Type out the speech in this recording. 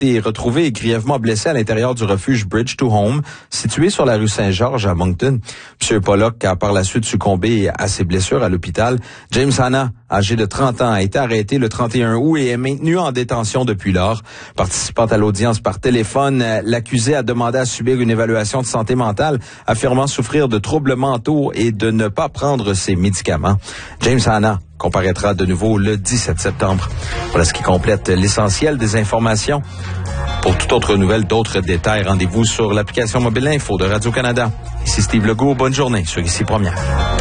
est retrouvé grièvement blessé à l'intérieur du refuge Bridge to Home, situé sur la rue Saint-Georges à Moncton. M. Pollock a par la suite succombé à ses blessures à l'hôpital. James Hanna, âgé de 30 ans, a été arrêté le 31 août et est maintenu en détention depuis lors. Participant à l'audience par téléphone, l'accusé a demandé à subir une évaluation de santé mentale, affirmant souffrir de troubles mentaux et de ne pas prendre ses médicaments. James Hanna comparaîtra de nouveau le 17 septembre. Voilà ce qui complète l'essentiel des informations. Pour toute autre nouvelle, d'autres détails, rendez-vous sur l'application mobile Info de Radio-Canada. Ici Steve Legault, bonne journée sur Ici Première.